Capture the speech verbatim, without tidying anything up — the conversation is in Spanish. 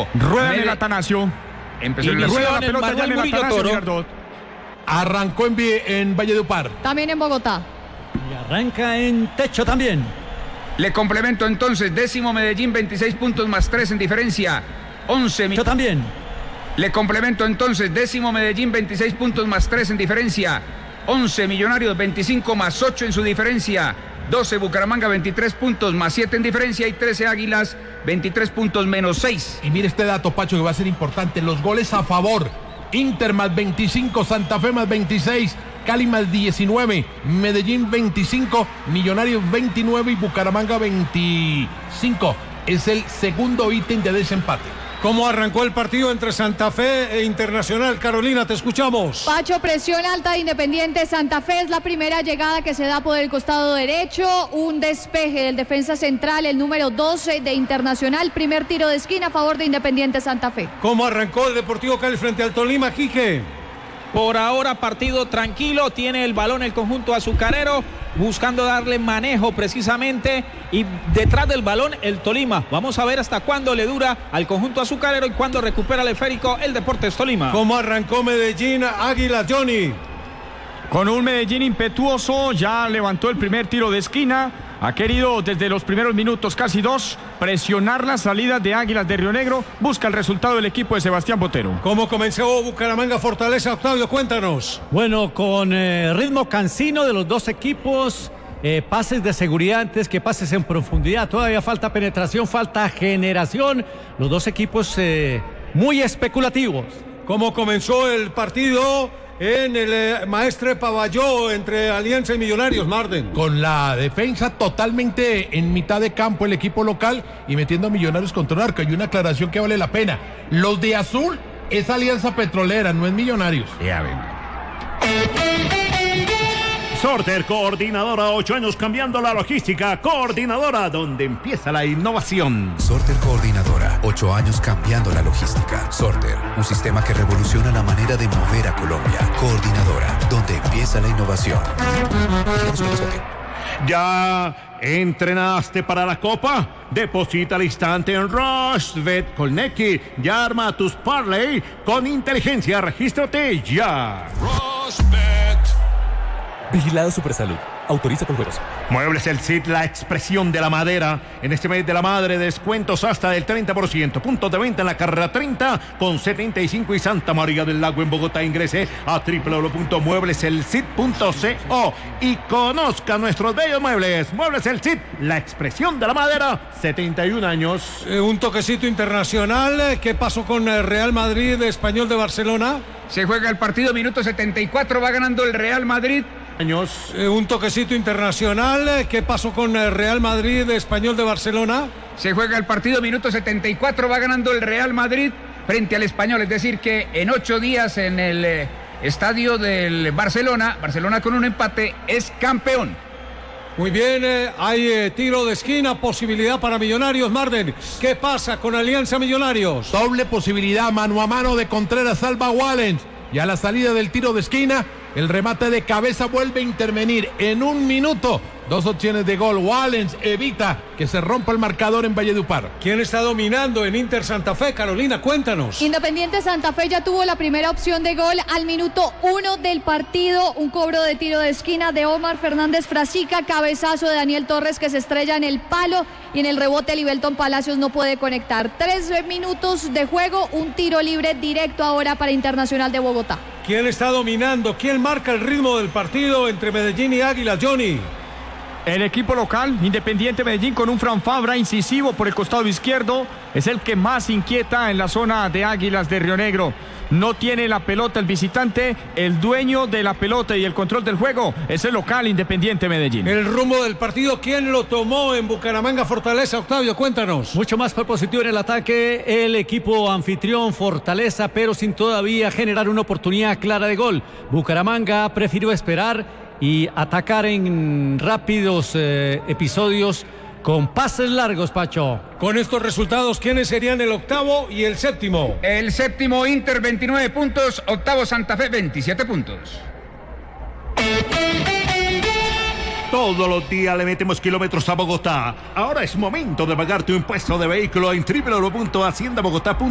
veinticinco. Rueda en el Atanasio. Empezó y el rueda la en pelota Manuel ya en el Murillo Atanasio Toro. Girardot. Arrancó en, en Valledupar. También en Bogotá. Y arranca en Techo también. Le complemento entonces, décimo Medellín, veintiséis puntos más tres en diferencia, once. Techo también. Le complemento entonces, décimo Medellín, veintiséis puntos más tres en diferencia, once Millonarios, veinticinco más ocho en su diferencia, doce Bucaramanga, veintitrés puntos más siete en diferencia y trece Águilas, veintitrés puntos menos seis. Y mire este dato, Pacho, que va a ser importante. Los goles a favor. Inter más veinticinco, Santa Fe más veintiséis, Cali más diecinueve, Medellín veinticinco, Millonarios veintinueve y Bucaramanga veinticinco. Es el segundo ítem de desempate. ¿Cómo arrancó el partido entre Santa Fe e Internacional? Carolina, te escuchamos. Pacho, presión alta de Independiente Santa Fe, es la primera llegada que se da por el costado derecho, un despeje del defensa central, el número doce de Internacional, primer tiro de esquina a favor de Independiente Santa Fe. ¿Cómo arrancó el Deportivo Cali frente al Tolima, Quique? Por ahora partido tranquilo, tiene el balón el conjunto azucarero, buscando darle manejo precisamente, y detrás del balón el Tolima. Vamos a ver hasta cuándo le dura al conjunto azucarero y cuándo recupera el esférico el Deportes Tolima. ¿Cómo arrancó Medellín, Águilas, Johnny? Con un Medellín impetuoso, ya levantó el primer tiro de esquina. Ha querido desde los primeros minutos, casi dos, presionar la salida de Águilas de Río Negro. Busca el resultado del equipo de Sebastián Botero. ¿Cómo comenzó Bucaramanga Fortaleza? Octavio, cuéntanos. Bueno, con eh, ritmo cansino de los dos equipos, eh, pases de seguridad antes que pases en profundidad. Todavía falta penetración, falta generación. Los dos equipos eh, muy especulativos. ¿Cómo comenzó el partido en el eh, Maestre Pavalló entre Alianza y Millonarios, Marden? Con la defensa totalmente en mitad de campo el equipo local y metiendo a Millonarios contra el arco. Y una aclaración que vale la pena. Los de azul es Alianza Petrolera, no es Millonarios. Ya ven. Sorter, coordinadora, ocho años cambiando la logística. Coordinadora, donde empieza la innovación. Sorter Coordinadora, ocho años cambiando la logística. Sorter, un sistema que revoluciona la manera de mover a Colombia. Coordinadora, donde empieza la innovación. ¿Ya entrenaste para la Copa? Deposita al instante en Rushbet con Neki. Ya arma tus parlay con inteligencia. Regístrate ya. Rushbet. Vigilado Supersalud. Autoriza con juegos. Muebles El Cid, la expresión de la madera. En este mes de la madre, descuentos hasta del treinta por ciento. Puntos de venta en la carrera treinta con setenta y cinco y Santa María del Lago en Bogotá. Ingrese a doble u doble u doble u punto muebles el cid punto co y conozca nuestros bellos muebles. Muebles El Cid, la expresión de la madera. setenta y un años. Eh, un toquecito internacional. ¿Qué pasó con el Real Madrid, Español de Barcelona? Se juega el partido, minuto setenta y cuatro, va ganando el Real Madrid. Años. Eh, un toquecito internacional. ¿Qué pasó con el Real Madrid, Español de Barcelona? Se juega el partido, minuto setenta y cuatro, va ganando el Real Madrid frente al Español. Es decir que en ocho días en el eh, estadio del Barcelona, Barcelona con un empate es campeón. Muy bien, eh, hay eh, tiro de esquina, posibilidad para Millonarios, Marden. ¿Qué pasa con Alianza Millonarios? Doble posibilidad, mano a mano de Contreras, salva Wallens. Y a la salida del tiro de esquina, el remate de cabeza vuelve a intervenir en un minuto. Dos opciones de gol. Wallens evita que se rompa el marcador en Valledupar. ¿Quién está dominando en Inter Santa Fe? Carolina, cuéntanos. Independiente Santa Fe ya tuvo la primera opción de gol al minuto uno del partido. Un cobro de tiro de esquina de Omar Fernández Frasica. Cabezazo de Daniel Torres que se estrella en el palo. Y en el rebote Libelton Palacios no puede conectar. Tres minutos de juego. Un tiro libre directo ahora para Internacional de Bogotá. ¿Quién está dominando? ¿Quién marca el ritmo del partido entre Medellín y Águilas, Johnny? El equipo local, Independiente Medellín, con un Fran Fabra incisivo por el costado izquierdo, es el que más inquieta en la zona de Águilas de Río Negro. No tiene la pelota el visitante, el dueño de la pelota y el control del juego es el local Independiente Medellín. El rumbo del partido, ¿quién lo tomó en Bucaramanga Fortaleza? Octavio, cuéntanos. Mucho más positivo en el ataque el equipo anfitrión Fortaleza, pero sin todavía generar una oportunidad clara de gol. Bucaramanga prefirió esperar y atacar en rápidos eh, episodios con pases largos, Pacho. Con estos resultados, ¿quiénes serían el octavo y el séptimo? El séptimo Inter, veintinueve puntos, octavo Santa Fe, veintisiete puntos. Todos los días le metemos kilómetros a Bogotá. Ahora es momento de pagar tu impuesto de vehículo en doble u doble u doble u punto hacienda bogotá punto com.